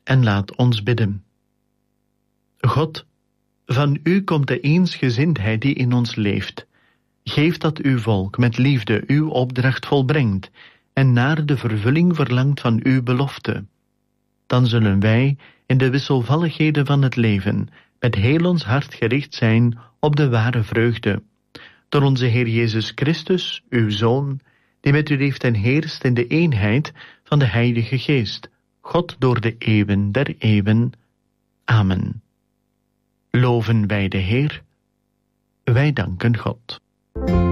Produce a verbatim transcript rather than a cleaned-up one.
en laat ons bidden. God, van u komt de eensgezindheid die in ons leeft. Geef dat uw volk met liefde uw opdracht volbrengt en naar de vervulling verlangt van uw belofte. Dan zullen wij in de wisselvalligheden van het leven met heel ons hart gericht zijn op de ware vreugde. Door onze Heer Jezus Christus, uw Zoon, die met u leeft en heerst in de eenheid van de Heilige Geest, God door de eeuwen der eeuwen. Amen. Loven wij de Heer. Wij danken God.